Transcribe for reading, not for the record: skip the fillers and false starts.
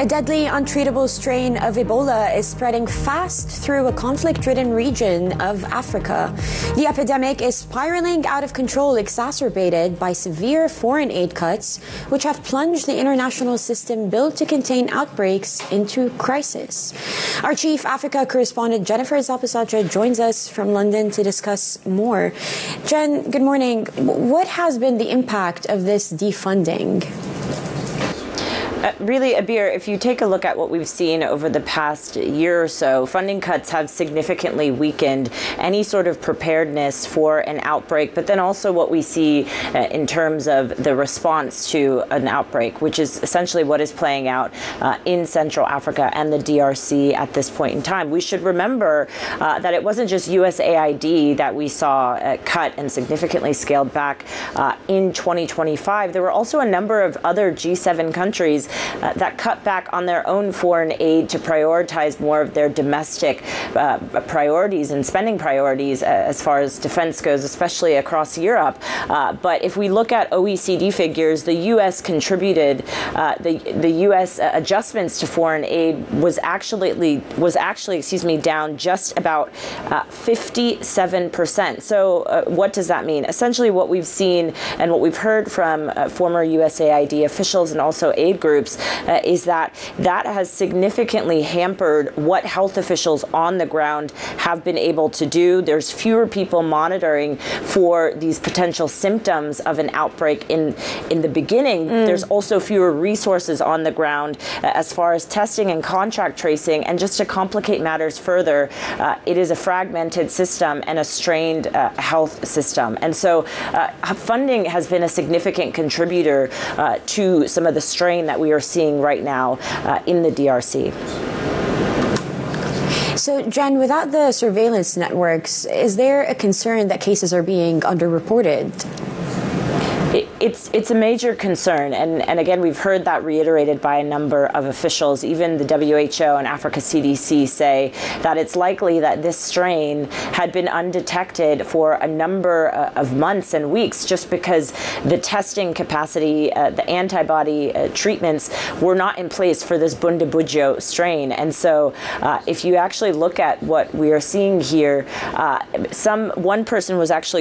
A deadly, untreatable strain of Ebola is spreading fast through a conflict-ridden region of Africa. The epidemic is spiraling out of control, exacerbated by severe foreign aid cuts, which have plunged the international system built to contain outbreaks into crisis. Our chief Africa correspondent Jennifer Zapasatra joins us from London to discuss more. Jen, good morning. What has been the impact of this defunding? Really, Abir, if you take a look at what we've seen over the past year or so, funding cuts have significantly weakened any sort of preparedness for an outbreak, but then also what we see in terms of the response to an outbreak, which is essentially what is playing out in Central Africa and the DRC at this point in time. We should remember that it wasn't just USAID that we saw cut and significantly scaled back in 2025. There were also a number of other G7 countries that cut back on their own foreign aid to prioritize more of their domestic priorities and spending priorities as far as defense goes, especially across Europe. But if we look at OECD figures, the U.S. contributed, the U.S. adjustments to foreign aid was actually down just about 57%. So what does that mean? Essentially what we've seen and what we've heard from former USAID officials and also aid groups is that has significantly hampered what health officials on the ground have been able to do. There's fewer people monitoring for these potential symptoms of an outbreak in the beginning. There's also fewer resources on the ground as far as testing and contact tracing. And just to complicate matters further, it is a fragmented system and a strained health system. And so funding has been a significant contributor to some of the strain that we are seeing right now in the DRC. So, Jen, without the surveillance networks, is there a concern that cases are being underreported? It's a major concern, and again, we've heard that reiterated by a number of officials. Even the WHO and Africa CDC say that it's likely that this strain had been undetected for a number of months and weeks just because the testing capacity, the antibody treatments were not in place for this Bundibugyo strain. And so if you actually look at what we are seeing here, one person was actually